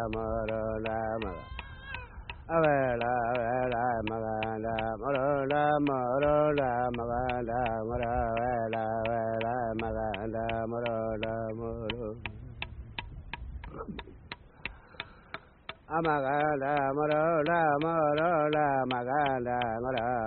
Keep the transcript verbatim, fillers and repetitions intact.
Morola Maga Avela Vela Maganda Morola Morola Maganda Moravela Vela Maganda Morola Moro Amaganda Morola Morola Maganda Morola